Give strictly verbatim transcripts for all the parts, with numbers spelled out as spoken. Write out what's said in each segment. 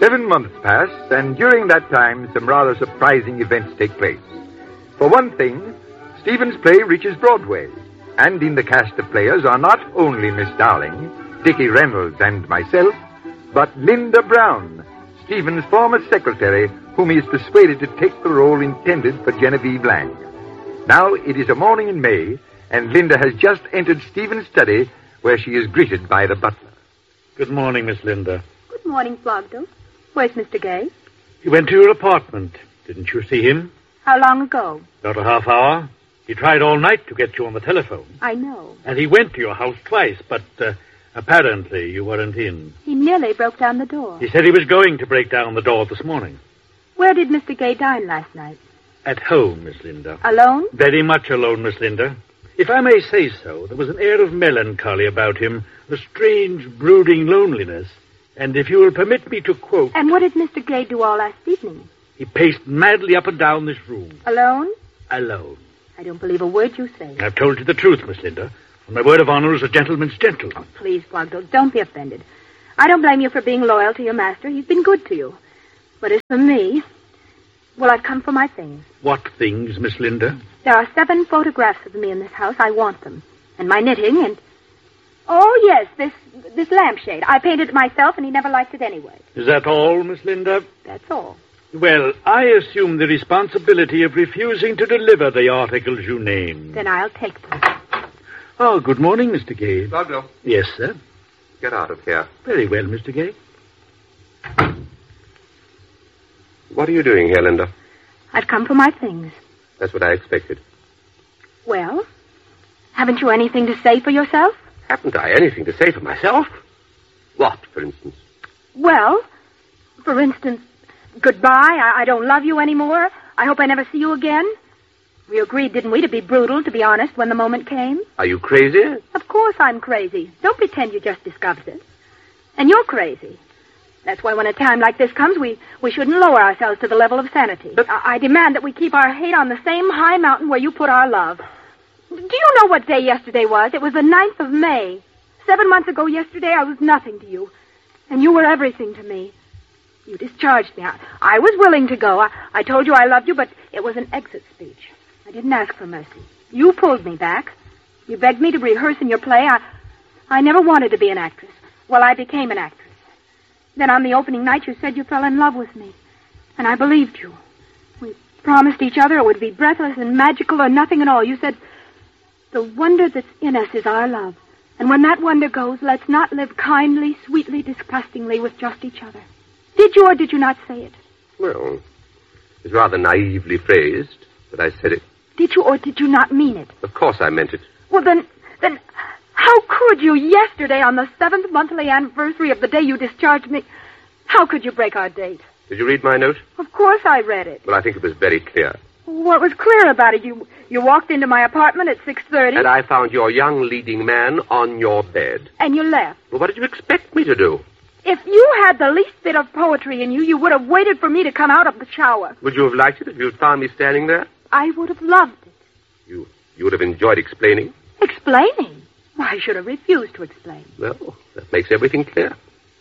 Seven months pass, and during that time, some rather surprising events take place. For one thing, Stephen's play reaches Broadway, and in the cast of players are not only Miss Darling, Dickie Reynolds, and myself, but Linda Brown, Stephen's former secretary, whom he is persuaded to take the role intended for Genevieve Lang. Now it is a morning in May, and Linda has just entered Stephen's study, where she is greeted by the butler. Good morning, Miss Linda. Good morning, Flogdale. Where's Mister Gay? He went to your apartment. Didn't you see him? How long ago? About a half hour. He tried all night to get you on the telephone. I know. And he went to your house twice, but uh, apparently you weren't in. He nearly broke down the door. He said he was going to break down the door this morning. Where did Mister Gay dine last night? At home, Miss Linda. Alone? Very much alone, Miss Linda. If I may say so, there was an air of melancholy about him, a strange, brooding loneliness. And if you will permit me to quote... And what did Mister Gay do all last evening? He paced madly up and down this room. Alone? Alone. I don't believe a word you say. I've told you the truth, Miss Linda. On my word of honor as a gentleman's gentleman. Oh, please, Flogdale, don't be offended. I don't blame you for being loyal to your master. He's been good to you. But as for me... Well, I've come for my things. What things, Miss Linda? There are seven photographs of me in this house. I want them. And my knitting and... Oh, yes, this this lampshade. I painted it myself, and he never liked it anyway. Is that all, Miss Linda? That's all. Well, I assume the responsibility of refusing to deliver the articles you named. Then I'll take them. Oh, good morning, Mister Gay. Flogdale. Yes, sir. Get out of here. Very well, Mister Gay. What are you doing here, Linda? I've come for my things. That's what I expected. Well, haven't you anything to say for yourself? Haven't I anything to say for myself? What, for instance? Well, for instance, goodbye, I, I don't love you anymore. I hope I never see you again. We agreed, didn't we, to be brutal, to be honest, when the moment came? Are you crazy? Of course I'm crazy. Don't pretend you just discovered it. And you're crazy. That's why when a time like this comes, we, we shouldn't lower ourselves to the level of sanity. But I, I demand that we keep our hate on the same high mountain where you put our love. Do you know what day yesterday was? It was the ninth of May. Seven months ago yesterday, I was nothing to you. And you were everything to me. You discharged me. I, I was willing to go. I, I told you I loved you, but it was an exit speech. I didn't ask for mercy. You pulled me back. You begged me to rehearse in your play. I, I never wanted to be an actress. Well, I became an actress. Then on the opening night, you said you fell in love with me. And I believed you. We promised each other it would be breathless and magical or nothing at all. You said, the wonder that's in us is our love. And when that wonder goes, let's not live kindly, sweetly, disgustingly with just each other. Did you or did you not say it? Well, it's rather naively phrased, but I said it. Did you or did you not mean it? Of course I meant it. Well, then, then, how could you yesterday on the seventh monthly anniversary of the day you discharged me? How could you break our date? Did you read my note? Of course I read it. Well, I think it was very clear. What was clear about it? You you walked into my apartment at six thirty. And I found your young leading man on your bed. And you left. Well, what did you expect me to do? If you had the least bit of poetry in you, you would have waited for me to come out of the shower. Would you have liked it if you had found me standing there? I would have loved it. You you would have enjoyed explaining? Explaining? Why, I should have refused to explain. Well, that makes everything clear.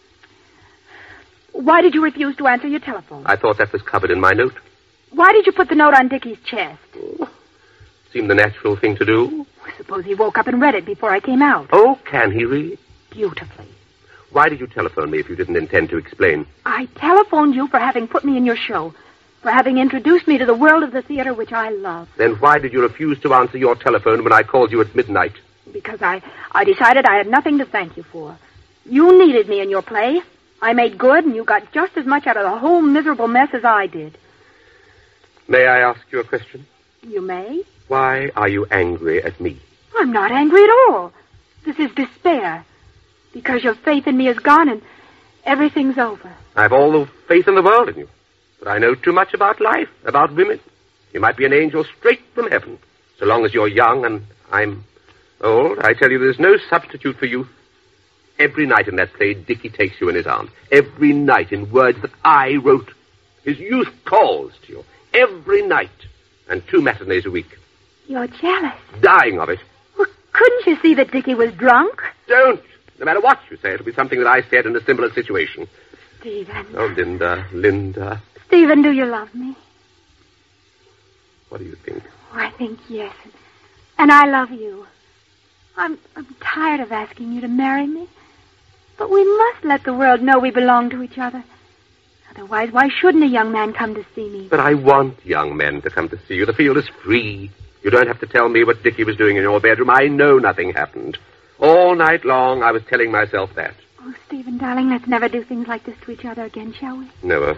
Why did you refuse to answer your telephone? I thought that was covered in my note. Why did you put the note on Dickie's chest? Oh, seemed the natural thing to do. I suppose he woke up and read it before I came out. Oh, can he really? Beautifully. Why did you telephone me if you didn't intend to explain? I telephoned you for having put me in your show, for having introduced me to the world of the theater which I love. Then why did you refuse to answer your telephone when I called you at midnight? Because I, I decided I had nothing to thank you for. You needed me in your play. I made good, and you got just as much out of the whole miserable mess as I did. May I ask you a question? You may. Why are you angry at me? I'm not angry at all. This is despair. Because your faith in me is gone and everything's over. I have all the faith in the world in you. But I know too much about life, about women. You might be an angel straight from heaven. So long as you're young and I'm old, I tell you there's no substitute for youth. Every night in that play, Dickie takes you in his arms. Every night in words that I wrote. His youth calls to you. Every night. And two matinees a week. You're jealous. Dying of it. Well, couldn't you see that Dickie was drunk? Don't. No matter what you say, it'll be something that I said in a similar situation. Stephen. Oh, Linda, Linda. Stephen, do you love me? What do you think? Oh, I think yes. And I love you. I'm, I'm tired of asking you to marry me. But we must let the world know we belong to each other. Otherwise, why shouldn't a young man come to see me? But I want young men to come to see you. The field is free. You don't have to tell me what Dickie was doing in your bedroom. I know nothing happened. All night long, I was telling myself that. Oh, Stephen, darling, let's never do things like this to each other again, shall we? Never.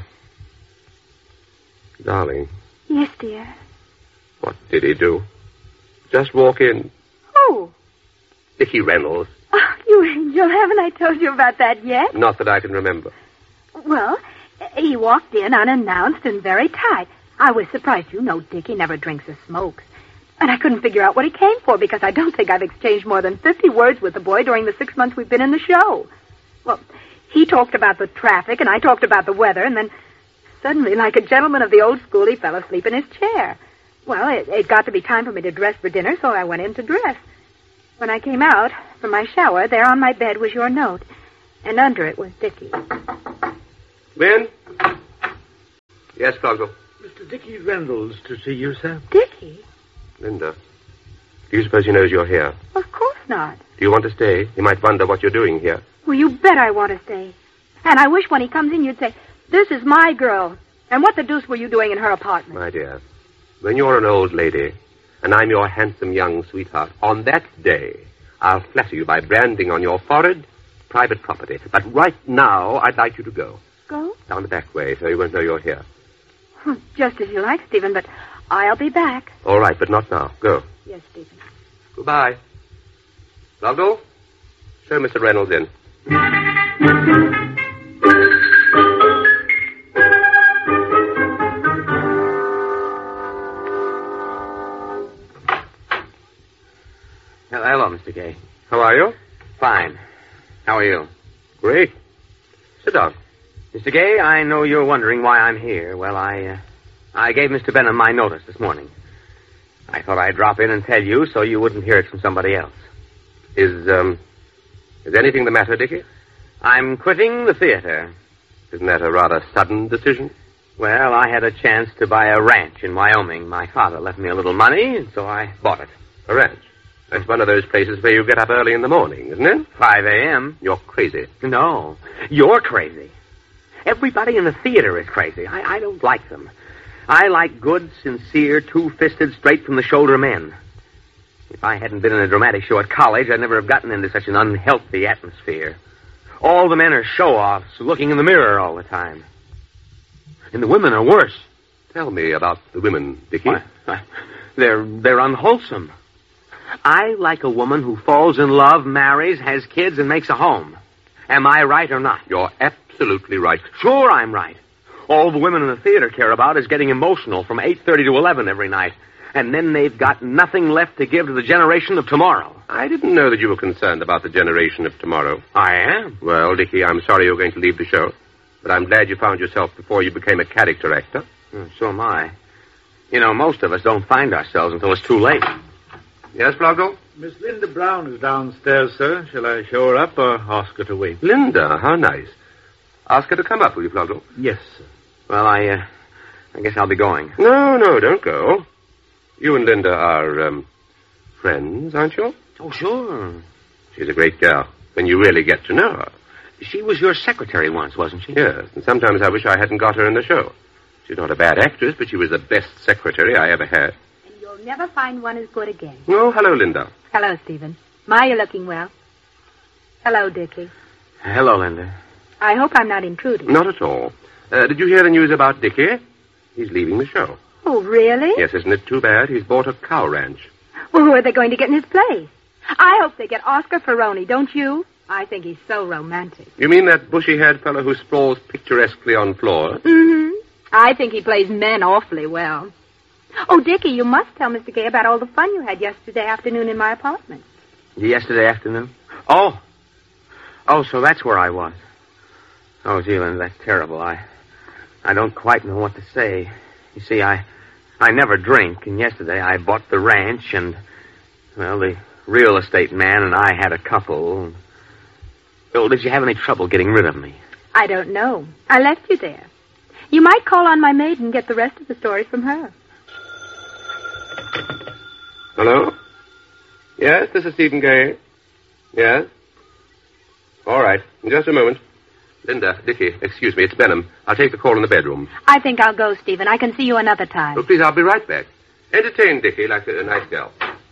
Darling. Yes, dear. What did he do? Just walk in. Who? Dickie Reynolds. Oh, you angel, haven't I told you about that yet? Not that I can remember. Well, he walked in unannounced and very tight. I was surprised. You know Dickie never drinks or smokes. And I couldn't figure out what he came for because I don't think I've exchanged more than fifty words with the boy during the six months we've been in the show. Well, he talked about the traffic and I talked about the weather, and then suddenly, like a gentleman of the old school, he fell asleep in his chair. Well, it, it got to be time for me to dress for dinner, so I went in to dress. When I came out from my shower, there on my bed was your note, and under it was Dickie. Ben? Yes, Coggle. Mister Dickie Reynolds to see you, sir. Dickie? Linda, do you suppose he knows you're here? Of course not. Do you want to stay? He might wonder what you're doing here. Well, you bet I want to stay. And I wish when he comes in you'd say, "This is my girl. And what the deuce were you doing in her apartment?" My dear, when you're an old lady, and I'm your handsome young sweetheart, on that day, I'll flatter you by branding on your forehead private property. But right now, I'd like you to go. Go? Down the back way, so you won't know you're here. Just as you like, Stephen, but I'll be back. All right, but not now. Go. Yes, Stephen. Goodbye. Logdell, show Mister Reynolds in. Hello, Mister Gay. How are you? Fine. How are you? Great. Sit down. Mister Gay, I know you're wondering why I'm here. Well, I, uh, I gave Mister Benham my notice this morning. I thought I'd drop in and tell you so you wouldn't hear it from somebody else. Is, um, is anything the matter, Dickie? I'm quitting the theater. Isn't that a rather sudden decision? Well, I had a chance to buy a ranch in Wyoming. My father left me a little money, and so I bought it. A ranch? That's one of those places where you get up early in the morning, isn't it? five a.m. You're crazy. No, you're crazy. Everybody in the theater is crazy. I, I don't like them. I like good, sincere, two-fisted, straight-from-the-shoulder men. If I hadn't been in a dramatic show at college, I'd never have gotten into such an unhealthy atmosphere. All the men are show-offs, looking in the mirror all the time. And the women are worse. Tell me about the women, Dickie. Why, why, they're, they're unwholesome. I like a woman who falls in love, marries, has kids, and makes a home. Am I right or not? You're absolutely right. Sure I'm right. All the women in the theater care about is getting emotional from eight thirty to eleven every night. And then they've got nothing left to give to the generation of tomorrow. I didn't know that you were concerned about the generation of tomorrow. I am. Well, Dickie, I'm sorry you're going to leave the show. But I'm glad you found yourself before you became a character actor. Mm, so am I. You know, most of us don't find ourselves until it's too late. Yes, Bloggle? Miss Linda Brown is downstairs, sir. Shall I show her up or ask her to wait? Linda, how nice. Ask her to come up, will you, Bloggle? Yes, sir. Well, I, uh, I guess I'll be going. No, no, don't go. You and Linda are, um, friends, aren't you? Oh, sure. She's a great girl, when you really get to know her. She was your secretary once, wasn't she? Yes, and sometimes I wish I hadn't got her in the show. She's not a bad actress, but she was the best secretary I ever had. And you'll never find one as good again. Oh, hello, Linda. Hello, Stephen. My, you're looking well. Hello, Dickie. Hello, Linda. I hope I'm not intruding. Not at all. Uh, did you hear the news about Dickie? He's leaving the show. Oh, really? Yes, isn't it too bad? He's bought a cow ranch. Well, who are they going to get in his place? I hope they get Oscar Ferroni, don't you? I think he's so romantic. You mean that bushy-haired fellow who sprawls picturesquely on floors? Mm-hmm. I think he plays men awfully well. Oh, Dickie, you must tell Mister Gay about all the fun you had yesterday afternoon in my apartment. Yesterday afternoon? Oh. Oh, so that's where I was. Oh, gee, Linda, that's terrible. I I don't quite know what to say. You see, I I never drink, and yesterday I bought the ranch, and, well, the real estate man and I had a couple. Oh, did you have any trouble getting rid of me? I don't know. I left you there. You might call on my maid and get the rest of the story from her. Hello? Yes, this is Stephen Gay. Yes? All right. In just a moment. Linda, Dickie, excuse me, it's Benham. I'll take the call in the bedroom. I think I'll go, Stephen. I can see you another time. Oh, please, I'll be right back. Entertain Dickie like a, a nice gal.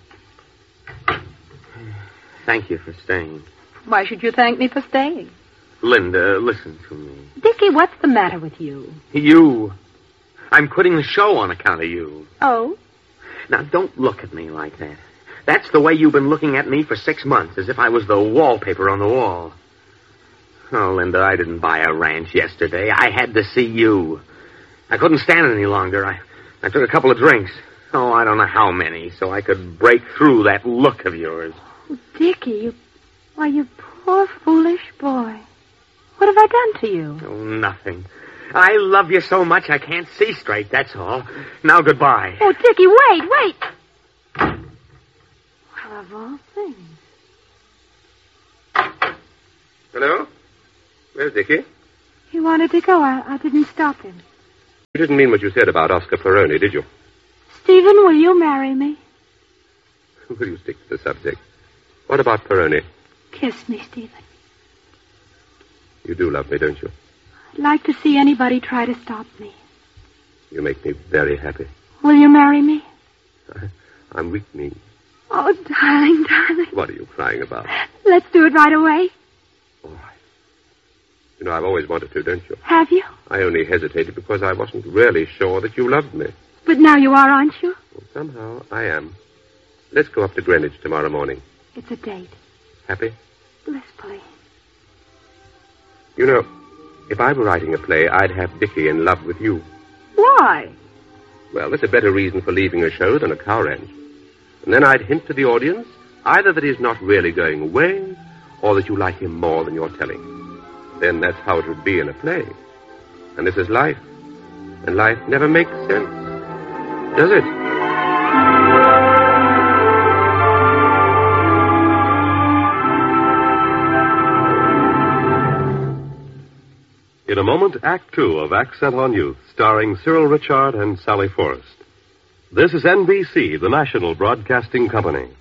Thank you for staying. Why should you thank me for staying? Linda, listen to me. Dickie, what's the matter with you? You. I'm quitting the show on account of you. Oh? Now, don't look at me like that. That's the way you've been looking at me for six months, as if I was the wallpaper on the wall. Oh, Linda, I didn't buy a ranch yesterday. I had to see you. I couldn't stand it any longer. I, I took a couple of drinks. Oh, I don't know how many, so I could break through that look of yours. Oh, Dickie, you... Why, you poor, foolish boy. What have I done to you? Oh, nothing. I love you so much I can't see straight, that's all. Now, goodbye. Oh, Dickie, wait, wait. Well, of all things. Hello? Where's Dickie? He wanted to go. I, I didn't stop him. You didn't mean what you said about Oscar Peroni, did you? Stephen, will you marry me? Will you stick to the subject? What about Peroni? Kiss me, Stephen. You do love me, don't you? I'd like to see anybody try to stop me. You make me very happy. Will you marry me? I, I'm weakening. Oh, darling, darling. What are you crying about? Let's do it right away. All right. You know, I've always wanted to, don't you? Have you? I only hesitated because I wasn't really sure that you loved me. But now you are, aren't you? Well, somehow I am. Let's go up to Greenwich tomorrow morning. It's a date. Happy? Blissfully. You know, if I were writing a play, I'd have Dickie in love with you. Why? Well, that's a better reason for leaving a show than a cow ranch. And then I'd hint to the audience either that he's not really going away or that you like him more than you're telling. Then that's how it would be in a play. And this is life. And life never makes sense. Does it? In a moment, Act Two of Accent on Youth, starring Cyril Ritchard and Sally Forrest. This is N B C, the national broadcasting company.